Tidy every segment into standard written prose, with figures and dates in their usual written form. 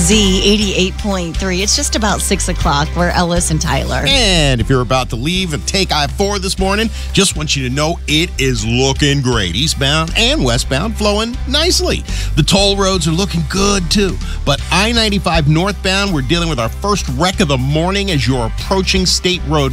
Z88.3. It's just about 6 o'clock. We're Ellis and Tyler. And if you're about to leave and take I-4 this morning, just want you to know it is looking great. Eastbound and westbound flowing nicely. The toll roads are looking good too. But I-95 northbound, we're dealing with our first wreck of the morning as you're approaching State Road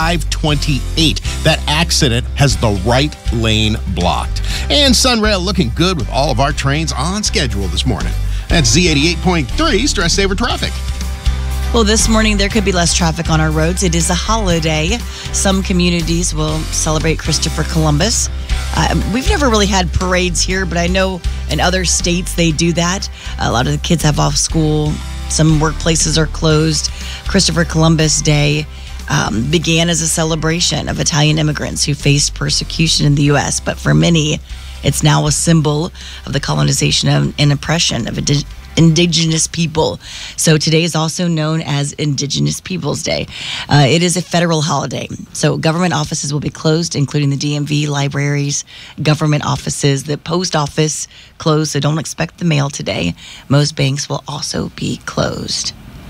528. That accident has the right lane blocked. And Sunrail looking good with all of our trains on schedule this morning. That's Z88.3 Stress Saver Traffic. Well, this morning there could be less traffic on our roads. It is a holiday. Some communities will celebrate Christopher Columbus. We've never really had parades here, but I know in other states they do that. A lot of the kids have off school. Some workplaces are closed. Christopher Columbus Day began as a celebration of Italian immigrants who faced persecution in the U.S., but for many, it's now a symbol of the colonization and oppression of indigenous people. So today is also known as Indigenous Peoples Day. It is a federal holiday. So government offices will be closed, including the DMV, libraries, government offices. The post office closed, so don't expect the mail today. Most banks will also be closed.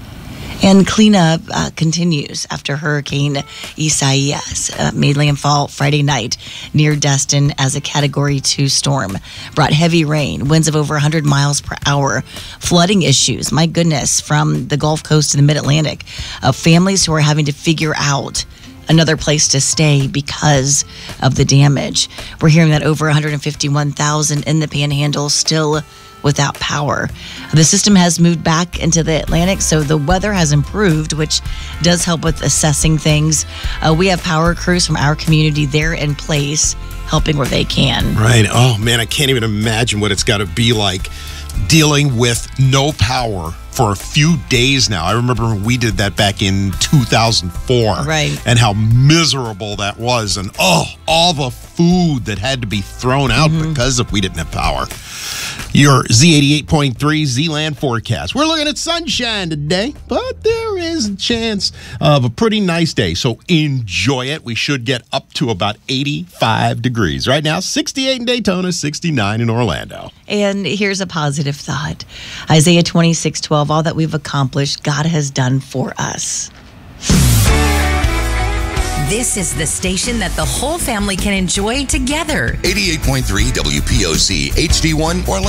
And cleanup continues after Hurricane Isaias made landfall Friday night near Destin as a Category 2 storm. Brought heavy rain, winds of over 100 miles per hour, flooding issues, my goodness, from the Gulf Coast to the Mid-Atlantic. Families who are having to figure out another place to stay because of the damage. We're hearing that over 151,000 in the Panhandle still without power. The system has moved back into the Atlantic, so the weather has improved, which does help with assessing things. We have power crews from our community there in place, helping where they can. Right. Oh, man, I can't even imagine what it's got to be like dealing with no power for a few days now. I remember we did that back in 2004. Right. And how miserable that was. And, all the food that had to be thrown out because we didn't have power. Your Z88.3 Z-Land forecast. We're looking at sunshine today, but there is a chance of a pretty nice day. So enjoy it. We should get up to about 85 degrees. Right now, 68 in Daytona, 69 in Orlando. And here's a positive thought. Isaiah 26:12, all that we've accomplished, God has done for us. This is the station that the whole family can enjoy together. 88.3 WPOC HD1 Orlando.